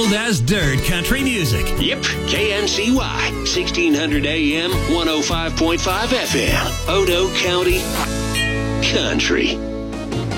cold as dirt country music. Yep, KNCY, 1600 AM, 105.5 FM, Odo County Country.